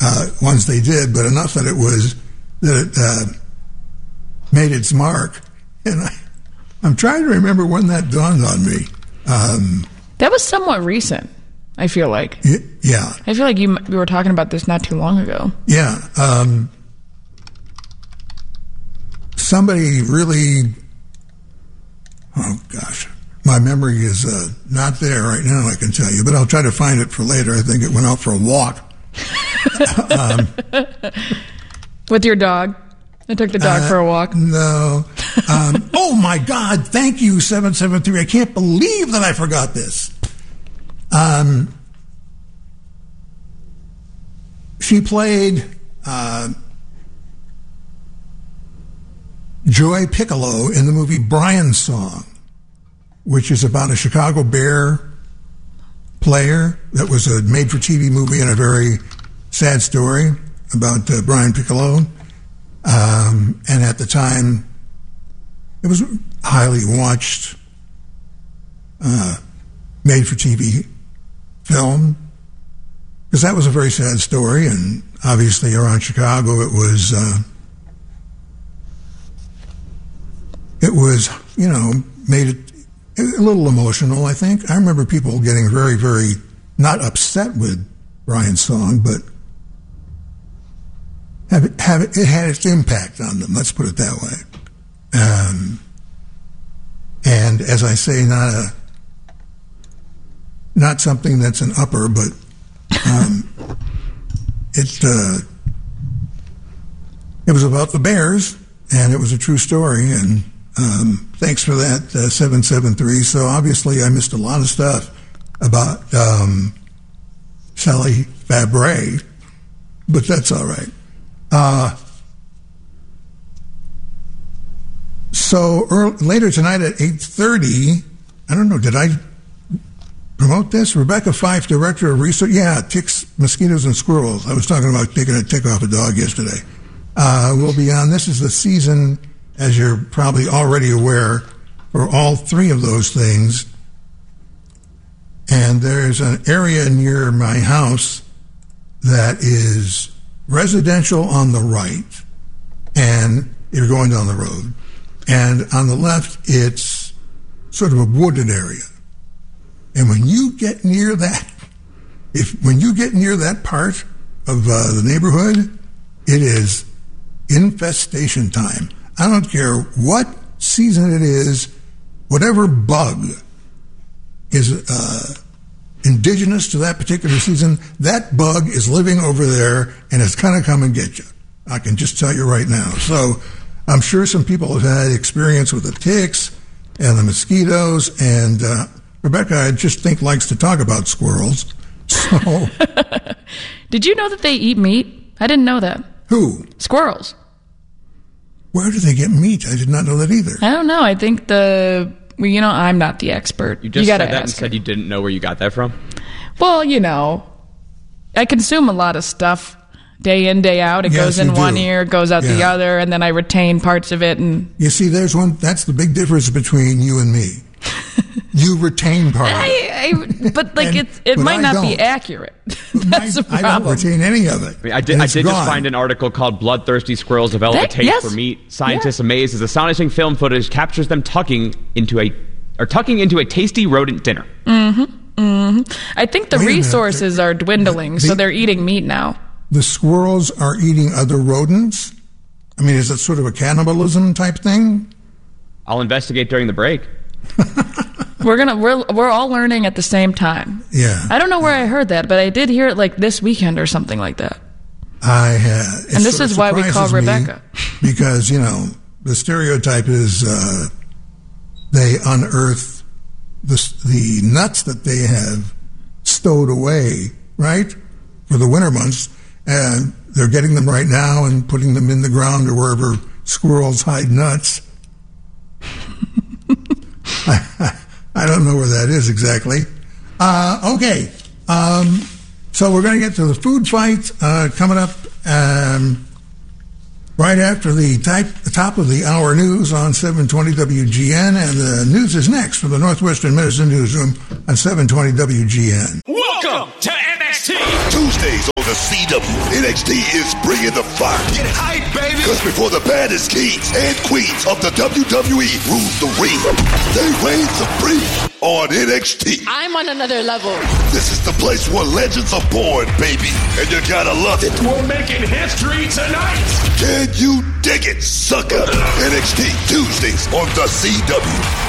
ones they did, but enough that it made its mark. And I'm trying to remember when that dawned on me. That was somewhat recent, I feel like. Yeah. I feel like you were talking about this not too long ago. Yeah. Somebody really... Oh, gosh. My memory is not there right now, I can tell you, but I'll try to find it for later. I think it went out for a walk. With your dog? I took the dog for a walk. No. Oh, my God. Thank you, 773. I can't believe that I forgot this. She played Joy Piccolo in the movie Brian's Song, which is about a Chicago Bear player. That was a made-for-TV movie and a very sad story about Brian Piccolo. And at the time, it was a highly watched made-for-TV film, because that was a very sad story, and obviously around Chicago it was, made it a little emotional, I think. I remember people getting very, very, not upset with Brian's Song, but it had its impact on them, let's put it that way. And as I say, not something that's an upper, but it was about the Bears, and it was a true story, and thanks for that, 773. So obviously I missed a lot of stuff about Shelley Fabre, but that's all right. Later tonight at 8:30, I don't know, did I promote this? Rebecca Fife, Director of Research. Yeah, ticks, mosquitoes, and squirrels. I was talking about taking a tick off a dog yesterday. We'll be on. This is the season, as you're probably already aware, for all three of those things. And there's an area near my house that is residential on the right, and you're going down the road. And on the left, it's sort of a wooded area. And when you get near that, part of the neighborhood, it is infestation time. I don't care what season it is, whatever bug is indigenous to that particular season, that bug is living over there, and it's going to come and get you. I can just tell you right now. So I'm sure some people have had experience with the ticks and the mosquitoes, and Rebecca, I just think, likes to talk about squirrels. So, did you know that they eat meat? I didn't know that. Who? Squirrels. Where do they get meat? I did not know that either. I don't know. I think I'm not the expert. You just said that and said you didn't know where you got that from? Well, I consume a lot of stuff day in, day out. It goes in one ear, goes out the other, and then I retain parts of it. And you see, that's the big difference between you and me. You retain part of it. But it might not be accurate. That's the problem. I don't retain any of it. I did just find an article called "Bloodthirsty Squirrels Develop a Taste for Meat." Scientists amazed as astonishing film footage captures them tucking into a tasty rodent dinner. Mm-hmm. Mm-hmm. I think the resources are dwindling, so they're eating meat now. The squirrels are eating other rodents? I mean, is it sort of a cannibalism type thing? I'll investigate during the break. We're all learning at the same time. Yeah. I don't know where I heard that, but I did hear it like this weekend or something like that. I had. And this is why we call Rebecca. Because, the stereotype is they unearth the nuts that they have stowed away, right, for the winter months, and they're getting them right now and putting them in the ground or wherever squirrels hide nuts. I don't know where that is exactly. Okay. So we're going to get to the food fight coming up right after the top of the hour news on 720 WGN, and the news is next from the Northwestern Medicine Newsroom on 720 WGN. Welcome to NXT. Tuesdays on the the CW. NXT is bringing the fire. Get hype, baby! Because before the baddest kings and queens of the WWE rule the ring, they reign supreme on NXT. I'm on another level. This is the place where legends are born, baby. And you gotta love it. We're making history tonight! Can you dig it, sucker? NXT Tuesdays on the CW.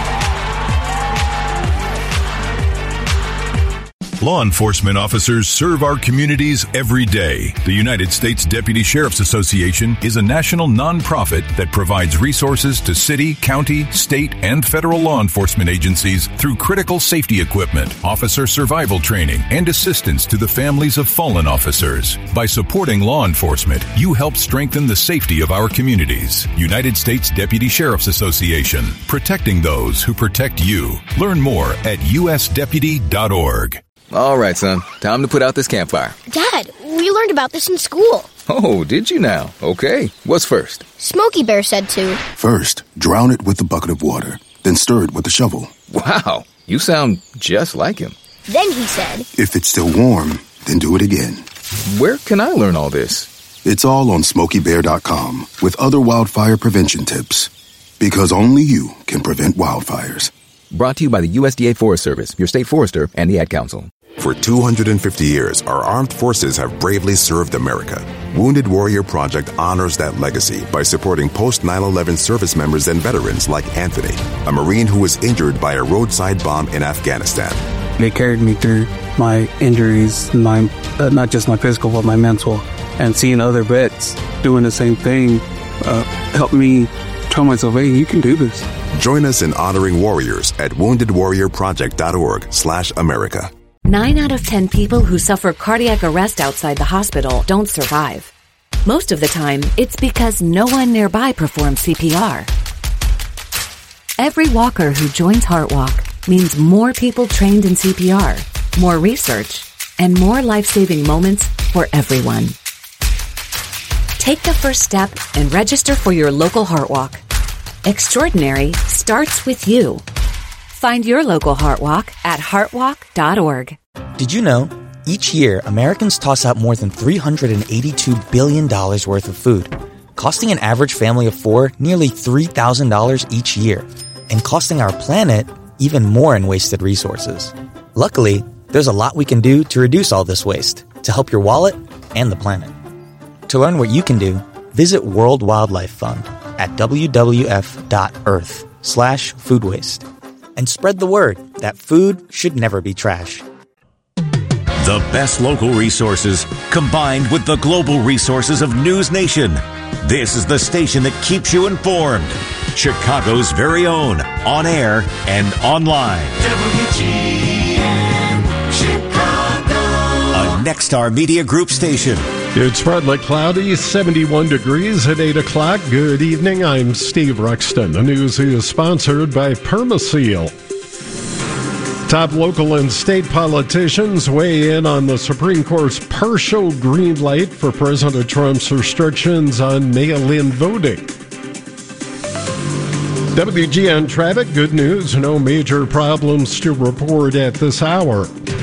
Law enforcement officers serve our communities every day. The United States Deputy Sheriff's Association is a national nonprofit that provides resources to city, county, state, and federal law enforcement agencies through critical safety equipment, officer survival training, and assistance to the families of fallen officers. By supporting law enforcement, you help strengthen the safety of our communities. United States Deputy Sheriff's Association, protecting those who protect you. Learn more at usdeputy.org. All right, son. Time to put out this campfire. Dad, we learned about this in school. Oh, did you now? Okay. What's first? Smokey Bear said to. First, drown it with a bucket of water. Then stir it with a shovel. Wow. You sound just like him. Then he said, if it's still warm, then do it again. Where can I learn all this? It's all on SmokeyBear.com with other wildfire prevention tips. Because only you can prevent wildfires. Brought to you by the USDA Forest Service, your state forester, and the Ad Council. For 250 years, our armed forces have bravely served America. Wounded Warrior Project honors that legacy by supporting post-9/11 service members and veterans like Anthony, a Marine who was injured by a roadside bomb in Afghanistan. They carried me through my injuries, not just my physical, but my mental. And seeing other vets doing the same thing helped me tell myself, hey, you can do this. Join us in honoring warriors at woundedwarriorproject.org/America. 9 out of 10 people who suffer cardiac arrest outside the hospital don't survive. Most of the time, it's because no one nearby performs CPR. Every walker who joins HeartWalk means more people trained in CPR, more research, and more life-saving moments for everyone. Take the first step and register for your local HeartWalk. Extraordinary starts with you. Find your local HeartWalk at heartwalk.org. Did you know, each year, Americans toss out more than $382 billion worth of food, costing an average family of 4 nearly $3,000 each year, and costing our planet even more in wasted resources. Luckily, there's a lot we can do to reduce all this waste, to help your wallet and the planet. To learn what you can do, visit World Wildlife Fund at wwf.earth/food waste. And spread the word that food should never be trash. The best local resources combined with the global resources of News Nation. This is the station that keeps you informed. Chicago's very own, on air and online. WGN Chicago. A Nexstar Media Group station. It's partly cloudy, 71 degrees at 8 o'clock. Good evening, I'm Steve Ruxton. The news is sponsored by Permaseal. Top local and state politicians weigh in on the Supreme Court's partial green light for President Trump's restrictions on mail-in voting. WGN traffic, good news, no major problems to report at this hour.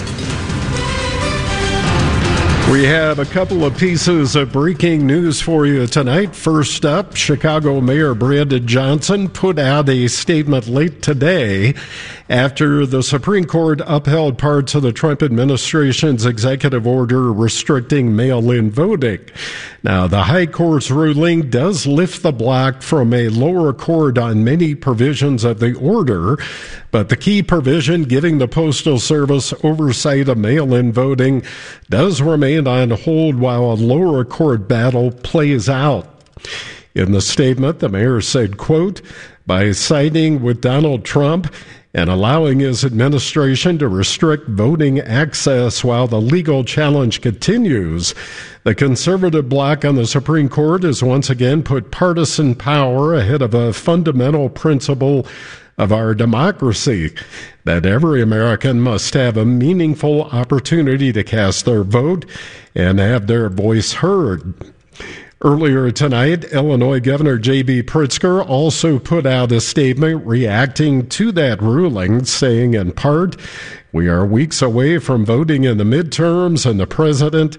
We have a couple of pieces of breaking news for you tonight. First up, Chicago Mayor Brandon Johnson put out a statement late today after the Supreme Court upheld parts of the Trump administration's executive order restricting mail-in voting. Now, the High Court's ruling does lift the block from a lower court on many provisions of the order, but the key provision giving the Postal Service oversight of mail-in voting does remain on hold while a lower court battle plays out. In the statement, the mayor said, quote, by siding with Donald Trump and allowing his administration to restrict voting access while the legal challenge continues, the conservative bloc on the Supreme Court has once again put partisan power ahead of a fundamental principle of our democracy, that every American must have a meaningful opportunity to cast their vote and have their voice heard. Earlier tonight, Illinois Governor J.B. Pritzker also put out a statement reacting to that ruling, saying in part, we are weeks away from voting in the midterms, and the president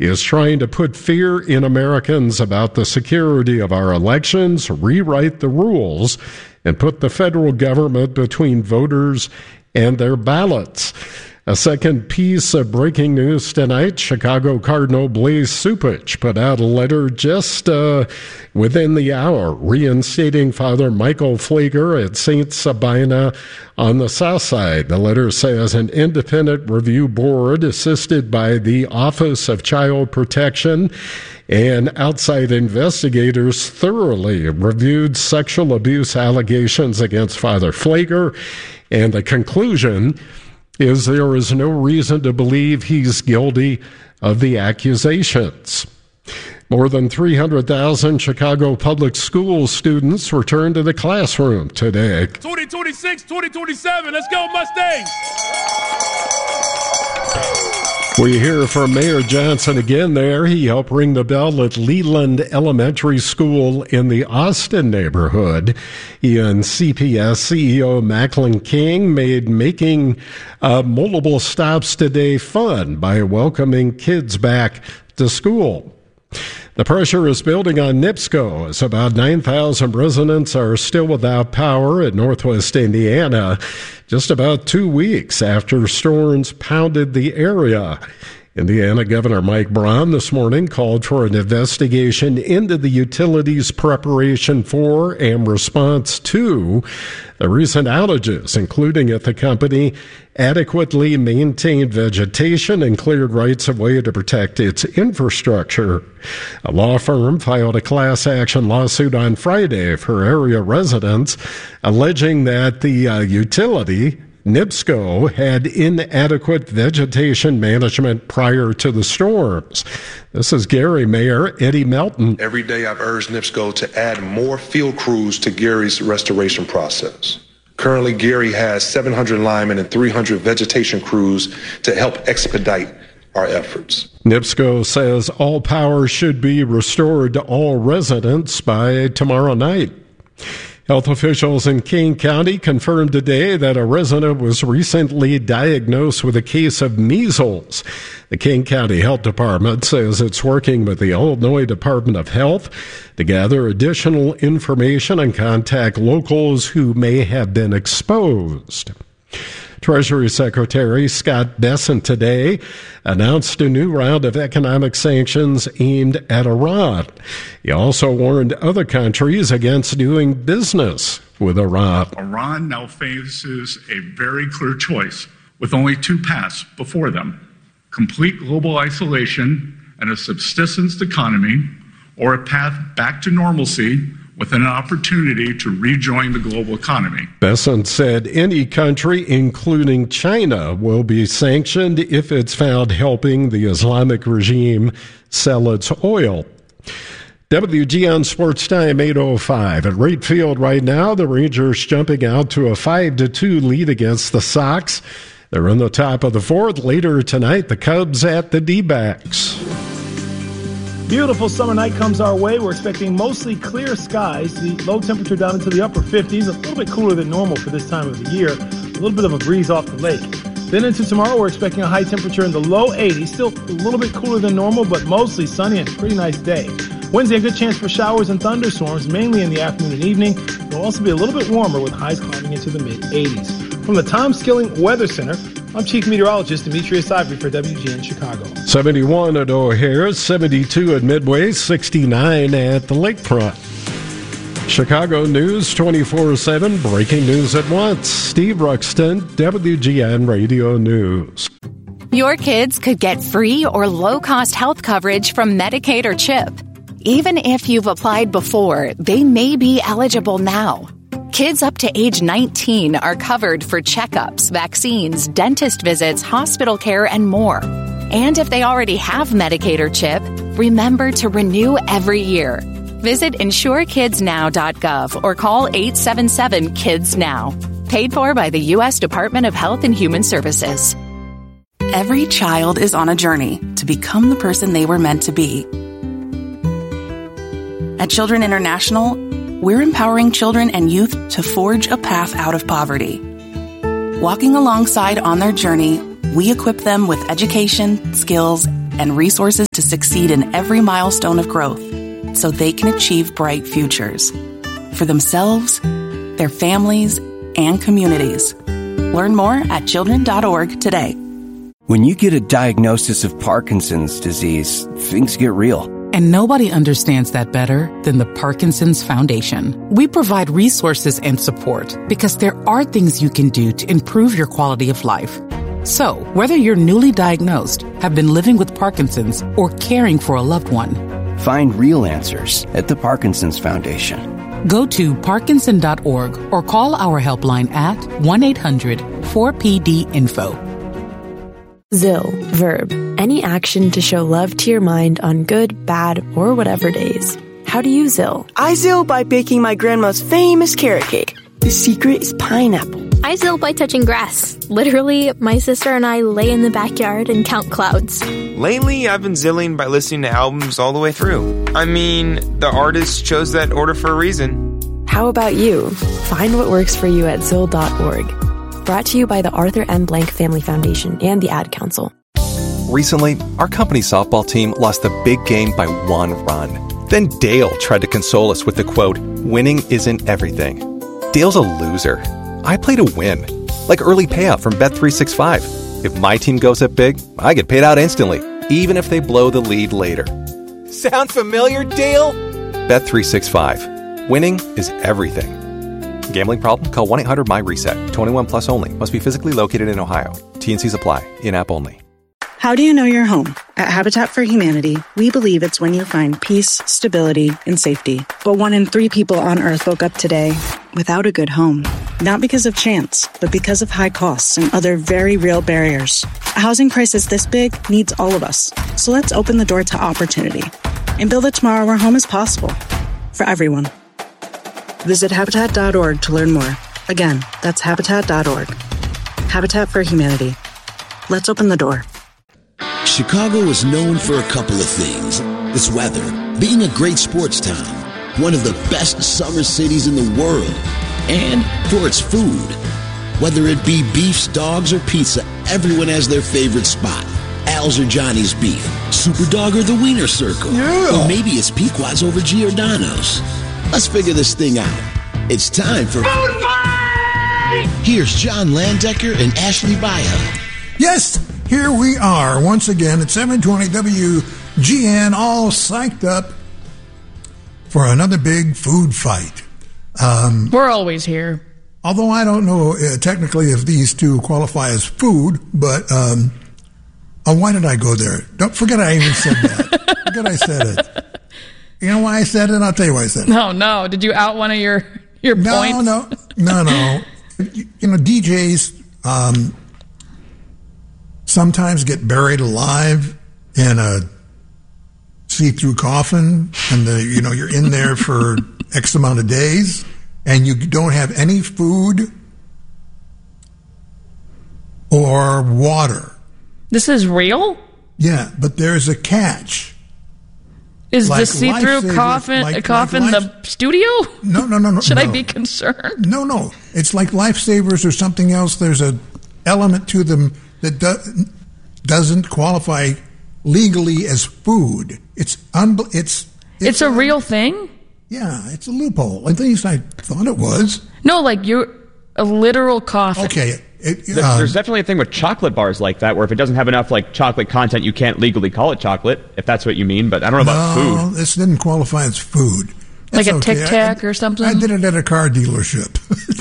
is trying to put fear in Americans about the security of our elections, rewrite the rules, and put the federal government between voters and their ballots. A second piece of breaking news tonight, Chicago Cardinal Blaise Cupich put out a letter just within the hour reinstating Father Michael Pfleger at St. Sabina on the south side. The letter says an independent review board assisted by the Office of Child Protection and outside investigators thoroughly reviewed sexual abuse allegations against Father Pfleger, and the conclusion is there is no reason to believe he's guilty of the accusations. More than 300,000 Chicago public school students returned to the classroom today. 2026, 2027, let's go Mustangs! We hear from Mayor Johnson again there. He helped ring the bell at Leland Elementary School in the Austin neighborhood. He and CPS CEO Macklin King made making multiple stops today fun by welcoming kids back to school. The pressure is building on NIPSCO as about 9,000 residents are still without power in northwest Indiana, just about 2 weeks after storms pounded the area. Indiana Governor Mike Braun this morning called for an investigation into the utilities' preparation for and response to the recent outages, including if the company adequately maintained vegetation and cleared rights of way to protect its infrastructure. A law firm filed a class action lawsuit on Friday for area residents, alleging that the utility NIPSCO had inadequate vegetation management prior to the storms. This is Gary Mayor Eddie Melton. Every day I've urged NIPSCO to add more field crews to Gary's restoration process. Currently, Gary has 700 linemen and 300 vegetation crews to help expedite our efforts. NIPSCO says all power should be restored to all residents by tomorrow night. Health officials in Kane County confirmed today that a resident was recently diagnosed with a case of measles. The Kane County Health Department says it's working with the Illinois Department of Health to gather additional information and contact locals who may have been exposed. Treasury Secretary Scott Bessent today announced a new round of economic sanctions aimed at Iran. He also warned other countries against doing business with Iran. Iran now faces a very clear choice with only two paths before them: complete global isolation and a subsistence economy, or a path back to normalcy with an opportunity to rejoin the global economy. Bessent said any country, including China, will be sanctioned if it's found helping the Islamic regime sell its oil. WGN Sports Time 8:05 at Wright Field right now. The Rangers jumping out to a 5-2 lead against the Sox. They're in the top of the fourth. Later tonight, the Cubs at the D-backs. Beautiful summer night comes our way. We're expecting mostly clear skies. The low temperature down into the upper 50s, a little bit cooler than normal for this time of the year. A little bit of a breeze off the lake. Then into tomorrow, we're expecting a high temperature in the low 80s. Still a little bit cooler than normal, but mostly sunny and a pretty nice day. Wednesday, a good chance for showers and thunderstorms, mainly in the afternoon and evening. It'll also be a little bit warmer with highs climbing into the mid-80s. From the Tom Skilling Weather Center, I'm Chief Meteorologist Demetrius Ivory for WGN Chicago. 71 at O'Hare, 72 at Midway, 69 at the Lakefront. Chicago News 24/7, breaking news at once. Steve Ruxton, WGN Radio News. Your kids could get free or low-cost health coverage from Medicaid or CHIP. Even if you've applied before, they may be eligible now. Kids up to age 19 are covered for checkups, vaccines, dentist visits, hospital care, and more. And if they already have Medicaid or CHIP, remember to renew every year. Visit insurekidsnow.gov or call 877-KIDS-NOW. Paid for by the U.S. Department of Health and Human Services. Every child is on a journey to become the person they were meant to be. At Children International, we're empowering children and youth to forge a path out of poverty. Walking alongside on their journey, we equip them with education, skills, and resources to succeed in every milestone of growth so they can achieve bright futures for themselves, their families, and communities. Learn more at children.org today. When you get a diagnosis of Parkinson's disease, things get real. And nobody understands that better than the Parkinson's Foundation. We provide resources and support because there are things you can do to improve your quality of life. So, whether you're newly diagnosed, have been living with Parkinson's, or caring for a loved one, find real answers at the Parkinson's Foundation. Go to parkinson.org or call our helpline at 1-800-4PD-INFO. ZIL, verb, any action to show love to your mind on good, bad, or whatever days. How do you ZIL? I ZIL by baking my grandma's famous carrot cake. The secret is pineapple. I ZIL by touching grass. Literally, my sister and I lay in the backyard and count clouds. Lately, I've been zilling by listening to albums all the way through. I mean, the artist chose that order for a reason. How about you? Find what works for you at ZIL.org. Brought to you by the Arthur M. Blank Family Foundation and the Ad Council. Recently, our company softball team lost the big game by 1 run. Then Dale tried to console us with the quote, "Winning isn't everything." Dale's a loser. I play to win. Like early payout from Bet365. If my team goes up big, I get paid out instantly, even if they blow the lead later. Sound familiar, Dale? Bet365. Winning is everything. Gambling problem? Call 1-800-MY-RESET. 21 plus only. Must be physically located in Ohio. T&Cs apply. In-app only. How do you know you're home? At Habitat for Humanity, we believe it's when you find peace, stability, and safety. But 1 in 3 people on Earth woke up today without a good home. Not because of chance, but because of high costs and other very real barriers. A housing crisis this big needs all of us. So let's open the door to opportunity and build a tomorrow where home is possible for everyone. Visit Habitat.org to learn more. Again, that's Habitat.org. Habitat for Humanity. Let's open the door. Chicago is known for a couple of things. Its weather, being a great sports town, one of the best summer cities in the world, and for its food. Whether it be beefs, dogs, or pizza, everyone has their favorite spot. Al's or Johnny's Beef, Superdog or the Wiener Circle, or maybe it's Pequod's over Giordano's. Let's figure this thing out. It's time for Food Fight! Here's John Landecker and Ashley Baia. Yes, here we are once again at 720 WGN, all psyched up for another big food fight. We're always here. Although I don't know technically if these two qualify as food, but why did I go there? Don't forget I even said that. Forget I said it. You know why I said it? I'll tell you why I said it. No. Did you out one of your points? No. You know, DJs sometimes get buried alive in a see-through coffin, and you're in there for X amount of days, and you don't have any food or water. This is real? Yeah, but there's a catch. Is the see-through coffin the studio? No. Should I be concerned? No. It's like Lifesavers or something else. There's an element to them that doesn't qualify legally as food. It's a real thing? Yeah, it's a loophole. At least I thought it was. No, like you're a literal coffin. Okay. There's definitely a thing with chocolate bars like that, where if it doesn't have enough like chocolate content, you can't legally call it chocolate, if that's what you mean. But I don't know about food. No, this didn't qualify as food. Like a Tic Tac or something? I did it at a car dealership.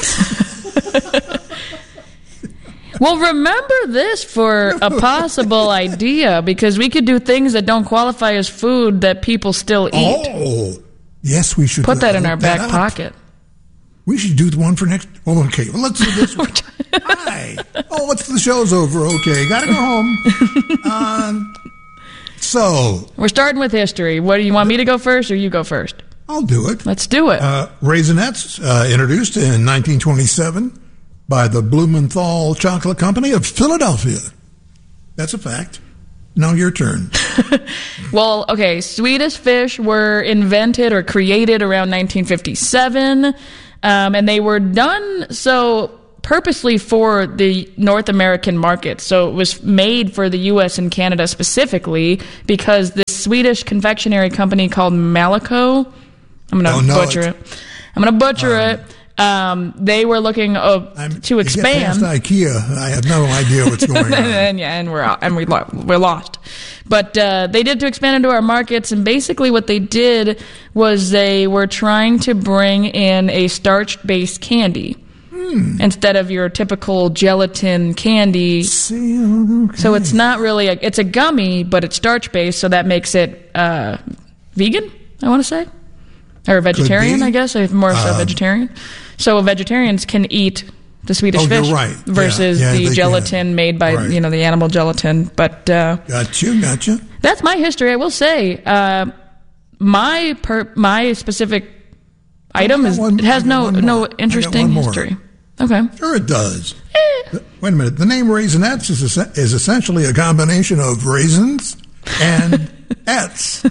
Well, remember this for a possible idea, because we could do things that don't qualify as food that people still eat. Oh, yes, we should. Put that in our back pocket. We should do the one for next. Oh, okay. Well, let's do this one. Hi. Oh, the show's over. Okay, gotta go home. So we're starting with history. What do you want me to go first, or you go first? I'll do it. Let's do it. Raisinets, introduced in 1927 by the Blumenthal Chocolate Company of Philadelphia. That's a fact. Now your turn. Well, okay. Swedish fish were invented or created around 1957, and they were done so purposely for the North American market. So it was made for the U.S. and Canada specifically because this Swedish confectionery company called Malaco, I'm going to butcher it. I'm going to butcher it. They were looking to expand. Get past IKEA. I have no idea what's going on. and we're lost. But they did to expand into our markets, and basically what they did was they were trying to bring in a starch-based candy instead of your typical gelatin candy. So it's not really it's a gummy, but it's starch-based, so that makes it vegan, I want to say. Or vegetarian, I guess. More so vegetarian. So vegetarians can eat the Swedish fish versus the gelatin made by the animal gelatin. But gotcha. That's my history. I will say my specific item has no interesting history. Okay, sure it does. Wait a minute. The name Raisinets is essentially a combination of raisins and ets.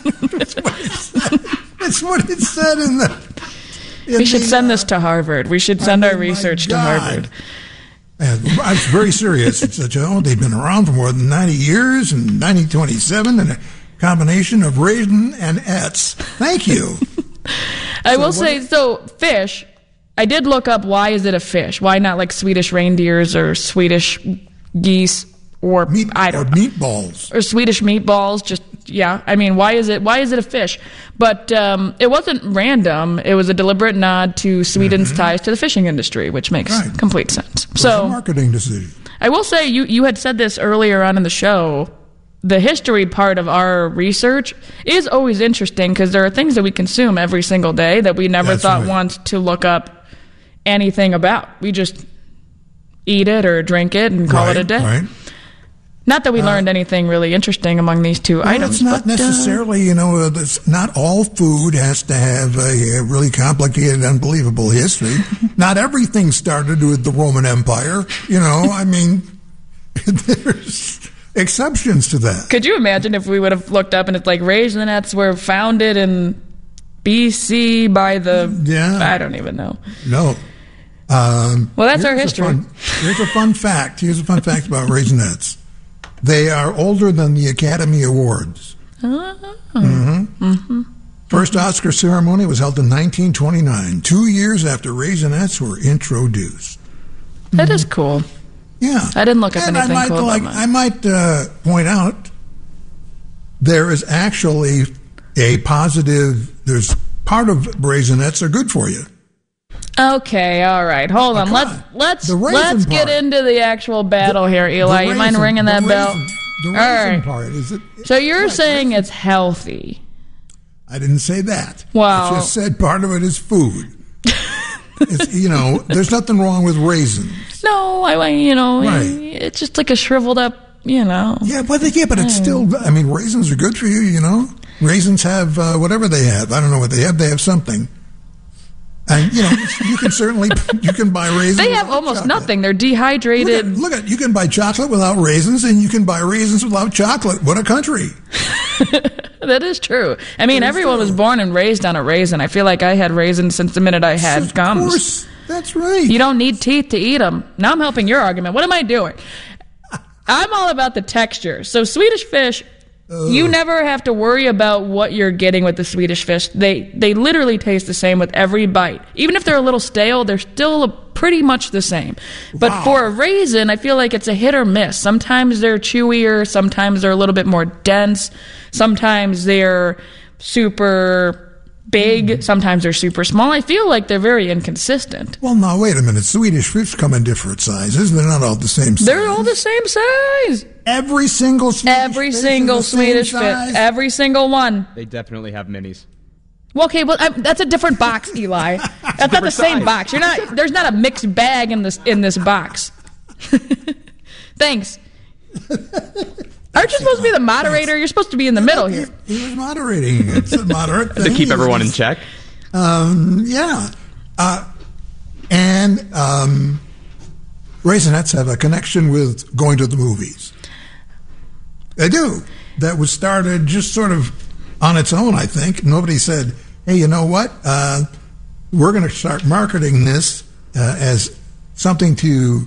That's what it said in the. We should send this to Harvard. We should send our research to Harvard. I was very serious. It's they've been around for more than 90 years, and 1927, and a combination of raisin and ets. Thank you. I will say, fish, I did look up why is it a fish? Why not like Swedish reindeers or Swedish geese or meatballs or Swedish meatballs? I mean, why is it a fish? But it wasn't random. It was a deliberate nod to Sweden's ties to the fishing industry, which makes complete sense. So, a marketing decision. I will say, you had said this earlier on in the show. The history part of our research is always interesting because there are things that we consume every single day that we never thought once to look up anything about. We just eat it or drink it and call it a day. Right. Not that we learned anything really interesting among these two items. It's not necessarily, not all food has to have a really complicated, unbelievable history. Not everything started with the Roman Empire. I mean, there's exceptions to that. Could you imagine if we would have looked up and it's like Raisinets were founded in BC by I don't even know. No. Well, that's our history. Here's a fun fact about Raisinets. They are older than the Academy Awards. First Oscar ceremony was held in 1929, 2 years after Raisinets were introduced. That is cool. Yeah. I didn't look up anything cool about mine. I might point out there is actually a positive, there's part of Raisinets are good for you. Okay, all right. Hold on. Let's get into the actual battle here, Eli. You mind ringing that bell? The raisin part is it? So you're saying it's healthy? I didn't say that. Well, I just said part of it is food. There's nothing wrong with raisins. No, it's just like a shriveled up, Yeah, but it's still. I mean, raisins are good for you. Raisins have whatever they have. I don't know what they have. They have something. And you can buy raisins. They have almost nothing. They're dehydrated. Look at you can buy chocolate without raisins, and you can buy raisins without chocolate. What a country! That is true. I mean, everyone was born and raised on a raisin. I feel like I had raisins since the minute I had gums. Of course, that's right. You don't need teeth to eat them. Now I'm helping your argument. What am I doing? I'm all about the texture. So Swedish fish. You never have to worry about what you're getting with the Swedish fish. They literally taste the same with every bite. Even if they're a little stale, they're still pretty much the same. But for a raisin, I feel like it's a hit or miss. Sometimes they're chewier. Sometimes they're a little bit more dense. Sometimes they're super big. Sometimes they're super small. I feel like they're very inconsistent. Well, now, wait a minute. Swedish fish come in different sizes. They're not all the same size. They're all the same size. Every single Swedish fish. Every single one. They definitely have minis. Well, okay, that's a different box, Eli. That's not the same box. There's not a mixed bag in this box. Thanks. Aren't you supposed to be the moderator? You're supposed to be in the middle here. He was moderating. It's a moderate thing. To keep everyone in check. Yeah. And Raisinets have a connection with going to the movies. They do. That was started just sort of on its own, I think. Nobody said, hey, you know what? We're going to start marketing this as something to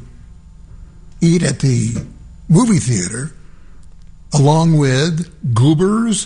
eat at the movie theater, along with goobers